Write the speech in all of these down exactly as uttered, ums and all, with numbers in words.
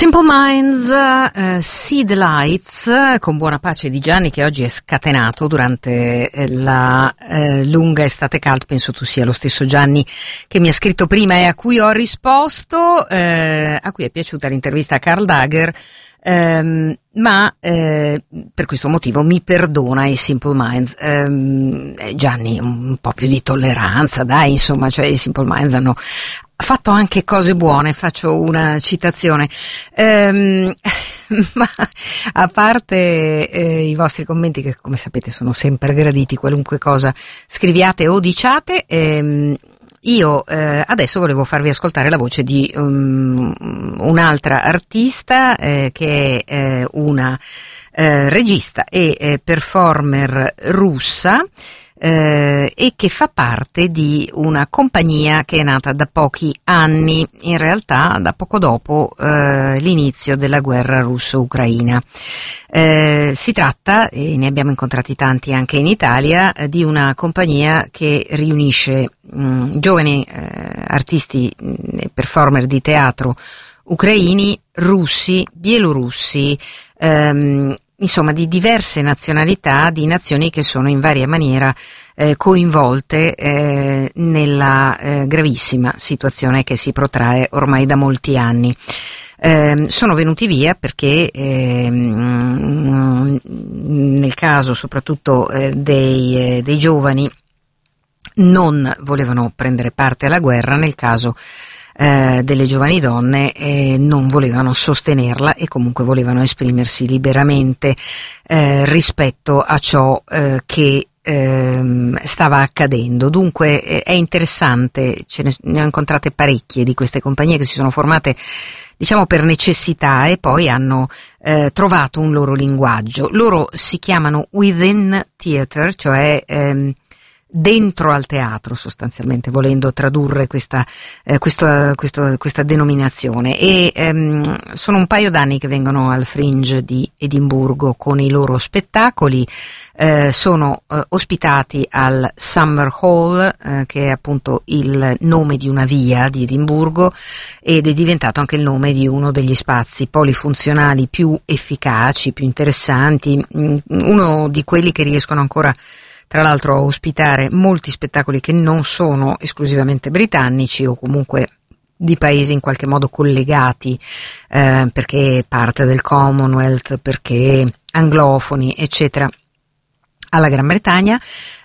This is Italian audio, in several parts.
Simple Minds, uh, See the Lights, con buona pace di Gianni che oggi è scatenato durante la uh, lunga estate cult. Penso tu sia lo stesso Gianni che mi ha scritto prima e a cui ho risposto, uh, a cui è piaciuta l'intervista a Karl Dagger. Um, ma eh, per questo motivo mi perdona i Simple Minds. um, eh, Gianni, un po' più di tolleranza, dai, insomma, cioè i Simple Minds hanno fatto anche cose buone. Faccio una citazione, um, ma a parte eh, i vostri commenti che come sapete sono sempre graditi, qualunque cosa scriviate o diciate, ehm, io eh, adesso volevo farvi ascoltare la voce di um, un'altra artista eh, che è eh, una eh, regista e eh, performer russa eh, e che fa parte di una compagnia che è nata da pochi anni, in realtà da poco dopo eh, l'inizio della guerra russo-ucraina. Eh, si tratta, e ne abbiamo incontrati tanti anche in Italia, eh, di una compagnia che riunisce mh, giovani eh, artisti e performer di teatro ucraini, russi, bielorussi, ehm, insomma di diverse nazionalità, di nazioni che sono in varia maniera eh, coinvolte eh, nella eh, gravissima situazione che si protrae ormai da molti anni. Eh, sono venuti via perché eh, nel caso soprattutto eh, dei, eh, dei giovani non volevano prendere parte alla guerra, nel caso eh, delle giovani donne eh, non volevano sostenerla e comunque volevano esprimersi liberamente eh, rispetto a ciò eh, che Ehm, stava accadendo. Dunque eh, è interessante, ce ne, ne ho incontrate parecchie di queste compagnie che si sono formate diciamo per necessità e poi hanno eh, trovato un loro linguaggio. Loro si chiamano Within Theatre, cioè ehm, dentro al teatro, sostanzialmente, volendo tradurre questa, eh, questo, questo, questa denominazione, e ehm, sono un paio d'anni che vengono al Fringe di Edimburgo con i loro spettacoli. Eh, sono eh, ospitati al Summer Hall, eh, che è appunto il nome di una via di Edimburgo ed è diventato anche il nome di uno degli spazi polifunzionali più efficaci, più interessanti, mh, uno di quelli che riescono ancora tra l'altro a ospitare molti spettacoli che non sono esclusivamente britannici o comunque di paesi in qualche modo collegati, eh, perché parte del Commonwealth, perché anglofoni, eccetera, alla Gran Bretagna.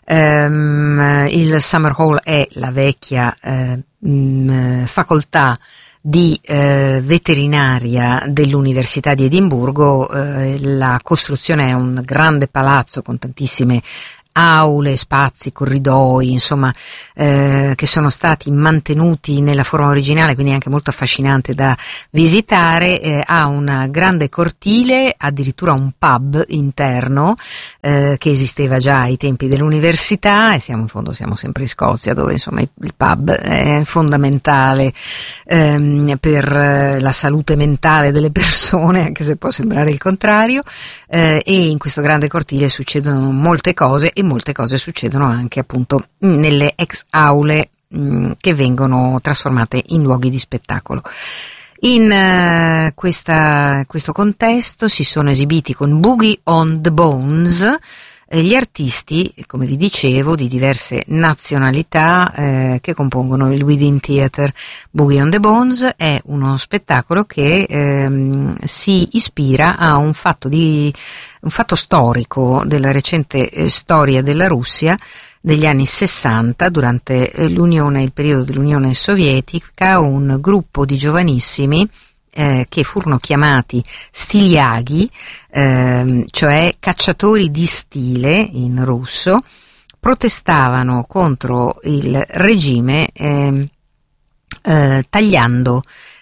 Um, il Summer Hall è la vecchia eh, mh, facoltà di eh, veterinaria dell'Università di Edimburgo. Eh, la costruzione è un grande palazzo con tantissime aule, spazi, corridoi, insomma, eh, che sono stati mantenuti nella forma originale, quindi anche molto affascinante da visitare. Eh, ha un grande cortile, addirittura un pub interno eh, che esisteva già ai tempi dell'università, e siamo in fondo siamo sempre in Scozia, dove insomma il pub è fondamentale ehm, per la salute mentale delle persone, anche se può sembrare il contrario, eh, e in questo grande cortile succedono molte cose, e molte cose succedono anche appunto nelle ex aule mh, che vengono trasformate in luoghi di spettacolo. In uh, questa, questo contesto si sono esibiti con Boogie on the Bones eh, gli artisti, come vi dicevo, di diverse nazionalità eh, che compongono il Within Theatre. Boogie on the Bones è uno spettacolo che ehm, si ispira a un fatto di un fatto storico della recente eh, storia della Russia degli anni sessanta. Durante eh, l'Unione, il periodo dell'Unione Sovietica, un gruppo di giovanissimi eh, che furono chiamati stiliaghi, eh, cioè cacciatori di stile in russo, protestavano contro il regime eh, eh, tagliando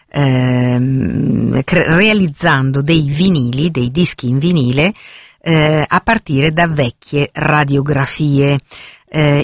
Eh, cre- realizzando dei vinili, dei dischi in vinile eh, a partire da vecchie radiografie, eh,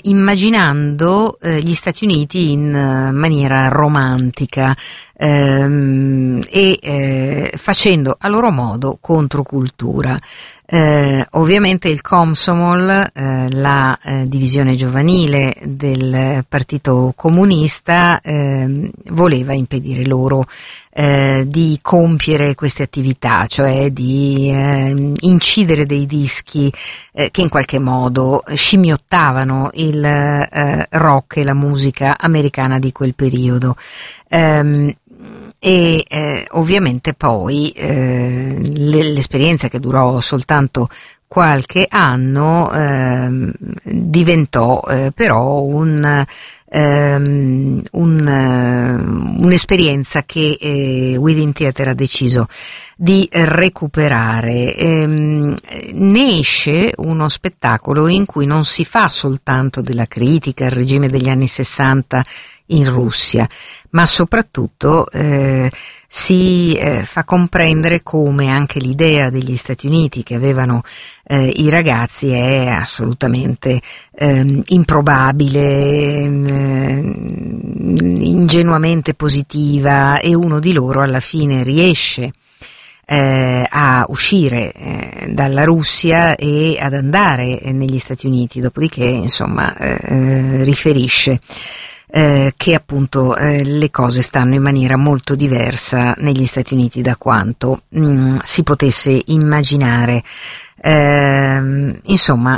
immaginando eh, gli Stati Uniti in uh, maniera romantica, ehm, e eh, facendo a loro modo controcultura. Eh, ovviamente il Komsomol, eh, la eh, divisione giovanile del Partito Comunista, eh, voleva impedire loro eh, di compiere queste attività, cioè di eh, incidere dei dischi eh, che in qualche modo scimmiottavano il eh, rock e la musica americana di quel periodo. Um, e eh, ovviamente poi eh, l'esperienza, che durò soltanto qualche anno, eh, diventò eh, però un, um, un, uh, un'esperienza che eh, Within Theatre ha deciso di recuperare. Ehm, ne esce uno spettacolo in cui non si fa soltanto della critica al regime degli anni sessanta in Russia, ma soprattutto eh, si eh, fa comprendere come anche l'idea degli Stati Uniti che avevano eh, i ragazzi è assolutamente eh, improbabile, eh, ingenuamente positiva, e uno di loro alla fine riesce Eh, a uscire eh, dalla Russia e ad andare eh, negli Stati Uniti, dopodiché insomma eh, riferisce eh, che appunto eh, le cose stanno in maniera molto diversa negli Stati Uniti da quanto mh, si potesse immaginare. Eh, insomma,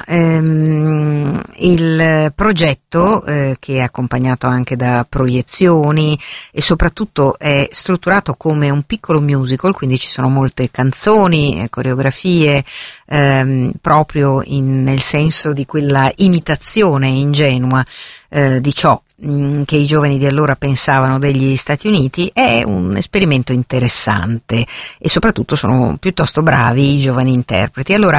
ehm, il progetto eh, che è accompagnato anche da proiezioni e soprattutto è strutturato come un piccolo musical, quindi ci sono molte canzoni e coreografie, ehm, proprio in, nel senso di quella imitazione ingenua eh, di ciò che i giovani di allora pensavano degli Stati Uniti. È un esperimento interessante e soprattutto sono piuttosto bravi i giovani interpreti. Allora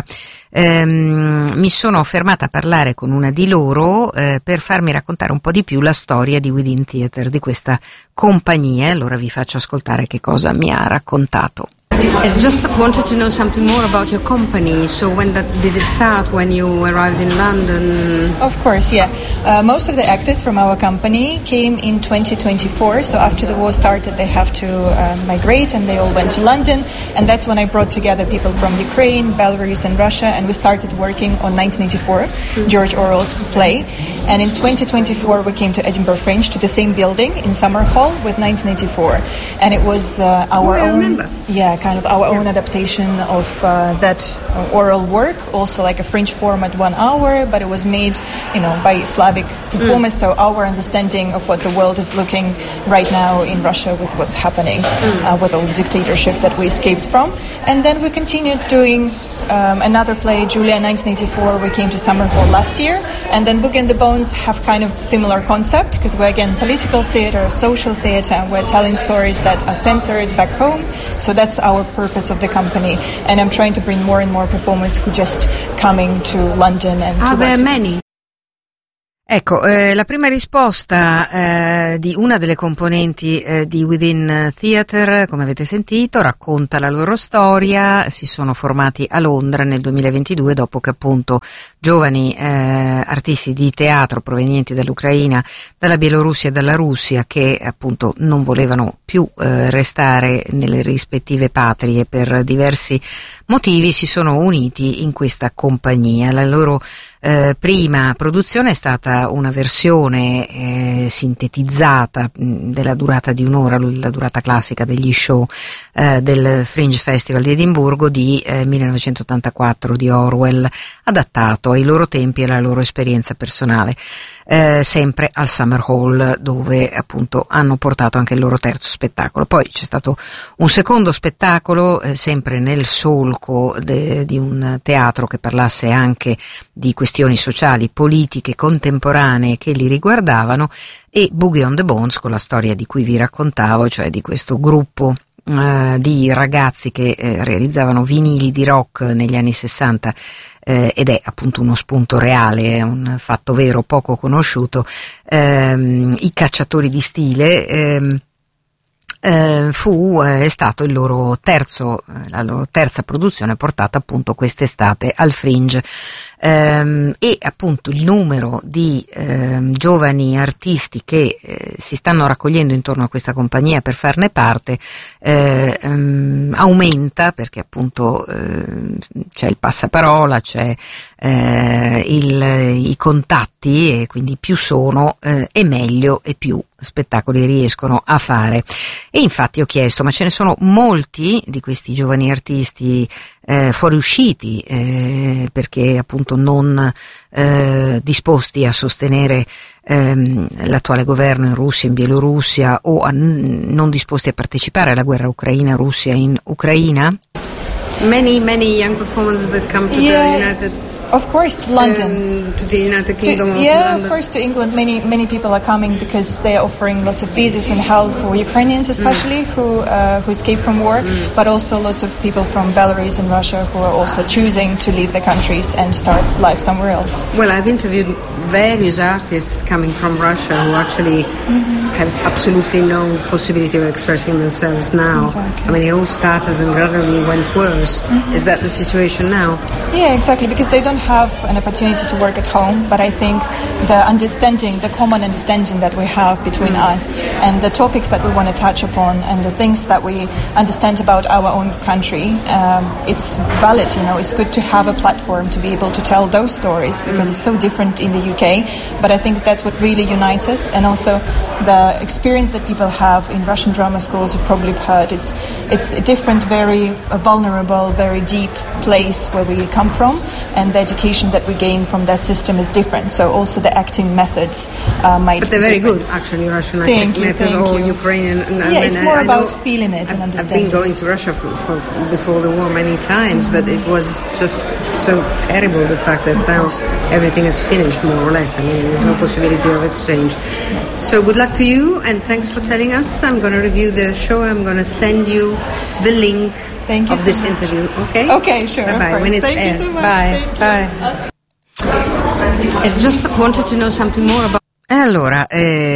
ehm, mi sono fermata a parlare con una di loro eh, per farmi raccontare un po' di più la storia di Within Theatre, di questa compagnia. Allora vi faccio ascoltare che cosa mi ha raccontato. I just wanted to know something more about your company. So when that, did it start, when you arrived in London? Of course, yeah. Uh, most of the actors from our company came in twenty twenty-four, so after the war started they have to uh, migrate, and they all went to London, and that's when I brought together people from Ukraine, Belarus and Russia, and we started working on nineteen eighty-four, mm-hmm. George Orwell's play. And in twenty twenty-four we came to Edinburgh Fringe, to the same building in Summerhall with nineteen eighty-four, and it was uh, our oh, I own remember. yeah kind of our own adaptation of uh, that uh, oral work, also like a Fringe format, one hour, but it was made, you know, by Slavic performers, mm. so our understanding of what the world is looking right now in Russia with what's happening, mm. uh, with all the dictatorship that we escaped from. And then we continued doing um, another play, Julia, nineteen eighty-four. We came to Summerhall last year, and then Boogie and the Bones have kind of similar concept, because we're again political theater, social theater, we're telling stories that are censored back home, so that's our purpose of the company. And I'm trying to bring more and more performers who just coming to London and are to there work many? Ecco, eh, la prima risposta eh, di una delle componenti eh, di Within Theatre, come avete sentito, racconta la loro storia. Si sono formati a Londra nel duemilaventidue, dopo che appunto giovani eh, artisti di teatro provenienti dall'Ucraina, dalla Bielorussia e dalla Russia, che appunto non volevano più eh, restare nelle rispettive patrie per diversi motivi, si sono uniti in questa compagnia. La loro Eh, prima produzione è stata una versione eh, sintetizzata mh, della durata di un'ora, la durata classica degli show eh, del Fringe Festival di Edimburgo di eh, millenovecentottantaquattro di Orwell, adattato ai loro tempi e alla loro esperienza personale. Eh, sempre al Summerhall, dove appunto hanno portato anche il loro terzo spettacolo. Poi c'è stato un secondo spettacolo eh, sempre nel solco de, di un teatro che parlasse anche di questioni sociali, politiche, contemporanee che li riguardavano, e Boogie on the Bones, con la storia di cui vi raccontavo, cioè di questo gruppo Uh, di ragazzi che eh, realizzavano vinili di rock negli anni sessanta, eh, ed è appunto uno spunto reale, è un fatto vero poco conosciuto. ehm, I cacciatori di stile, ehm, eh, fu, eh, è stato il loro terzo, eh, la loro terza produzione portata appunto quest'estate al Fringe. Ehm, e appunto il numero di ehm, giovani artisti che eh, si stanno raccogliendo intorno a questa compagnia per farne parte eh, ehm, aumenta, perché appunto eh, c'è il passaparola, c'è eh, il, i contatti, e quindi più sono eh, e meglio e più spettacoli riescono a fare. E infatti ho chiesto, ma ce ne sono molti di questi giovani artisti eh, fuoriusciti eh, perché appunto non eh, disposti a sostenere ehm, l'attuale governo in Russia, in Bielorussia, o a, non disposti a partecipare alla guerra Ucraina-Russia in Ucraina? Many, many young performers that come to Yeah. the United Of course, to London. Um, to the United Kingdom. To, of yeah, London. of course, to England. Many many people are coming because they are offering lots of visas and help for Ukrainians, especially mm. who uh, who escape from war, mm. but also lots of people from Belarus and Russia who are also choosing to leave their countries and start life somewhere else. Well, I've interviewed various artists coming from Russia who actually mm-hmm. have absolutely no possibility of expressing themselves now. Exactly. I mean, it all started and gradually went worse. Mm-hmm. Is that the situation now? Yeah, exactly, because they don't have an opportunity to work at home, but I think the understanding, the common understanding that we have between mm. us and the topics that we want to touch upon and the things that we understand about our own country, um, it's valid, you know, it's good to have a platform to be able to tell those stories because mm. it's so different in the U K, but I think that's what really unites us. And also the experience that people have in Russian drama schools, you've probably heard, it's, it's a different, very uh, vulnerable, very deep place where we come from, and the education that we gain from that system is different. So also the acting methods uh, might But they're be very different. good, actually, Russian Thank acting you, methods thank or you. Ukrainian. And, Yeah, I it's mean, more I, about I know, feeling it and I've, understanding. I've been going to Russia for, for, before the war many times, mm-hmm. but it was just so terrible, the fact that now everything is finished, more or less. I mean, there's no possibility of exchange. So good luck to you, and thanks for telling us. I'm going to review the show. I'm going to send you the link Thank you of so this much. interview, okay? Okay, sure. Bye-bye. Of course. When it's Thank aired. you so much. Bye. Thank you. Bye. I just wanted to know something more about. Allora,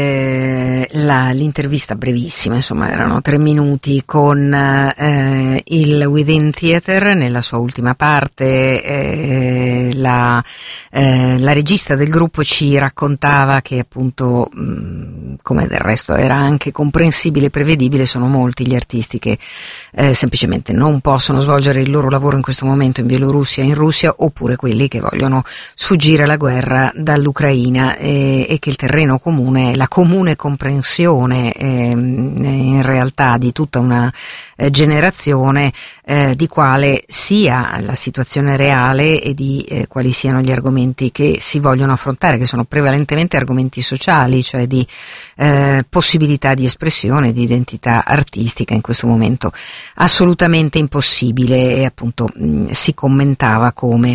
eh, la, l'intervista brevissima, insomma, erano tre minuti con eh, il Within Theatre. Nella sua ultima parte eh, la, eh, la regista del gruppo ci raccontava che appunto, mh, come del resto era anche comprensibile e prevedibile, sono molti gli artisti che eh, semplicemente non possono svolgere il loro lavoro in questo momento in Bielorussia e in Russia, oppure quelli che vogliono sfuggire alla guerra dall'Ucraina, e, e che il terreno comune, la comune comprensione eh, in realtà di tutta una eh, generazione eh, di quale sia la situazione reale e di eh, quali siano gli argomenti che si vogliono affrontare, che sono prevalentemente argomenti sociali, cioè di eh, possibilità di espressione, di identità artistica, in questo momento assolutamente impossibile. E appunto mh, si commentava come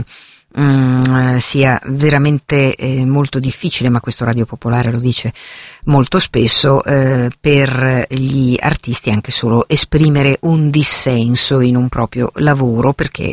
Mm, sia veramente eh, molto difficile, ma questo Radio Popolare lo dice molto spesso, eh, per gli artisti anche solo esprimere un dissenso in un proprio lavoro, perché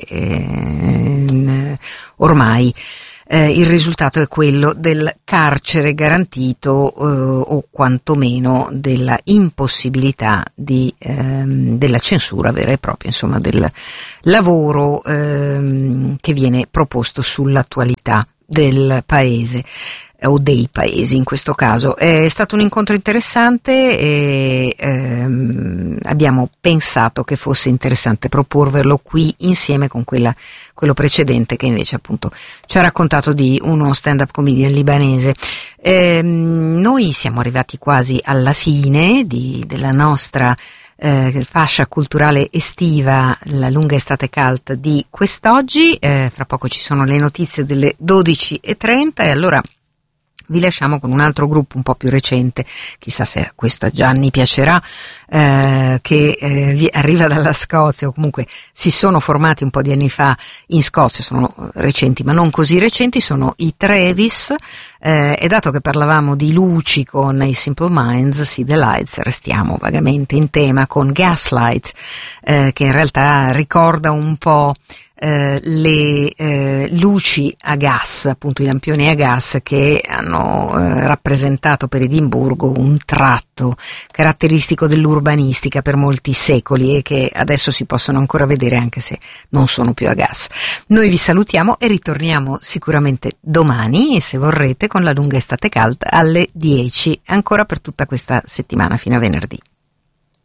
eh, ormai Eh, il risultato è quello del carcere garantito, eh, o quantomeno della impossibilità di, ehm, della censura vera e propria, insomma, del lavoro ehm, che viene proposto sull'attualità del paese, o dei paesi in questo caso. È stato un incontro interessante e ehm, abbiamo pensato che fosse interessante proporverlo qui insieme con quella, quello precedente, che invece appunto ci ha raccontato di uno stand-up comedian libanese. Ehm, noi siamo arrivati quasi alla fine di, della nostra Eh, fascia culturale estiva, la lunga estate cult di quest'oggi. Eh, fra poco ci sono le notizie delle dodici e trenta, e allora vi lasciamo con un altro gruppo un po' più recente, chissà se a questo a Gianni piacerà, eh, che eh, vi arriva dalla Scozia, o comunque si sono formati un po' di anni fa in Scozia, sono recenti ma non così recenti, sono i Travis, Eh, e dato che parlavamo di luci con i Simple Minds, See the Lights, restiamo vagamente in tema con Gaslight, eh, che in realtà ricorda un po' Eh, le eh, luci a gas, appunto i lampioni a gas che hanno eh, rappresentato per Edimburgo un tratto caratteristico dell'urbanistica per molti secoli e che adesso si possono ancora vedere anche se non sono più a gas. Noi vi salutiamo e ritorniamo sicuramente domani, se vorrete, con la lunga estate calda alle dieci, ancora per tutta questa settimana fino a venerdì.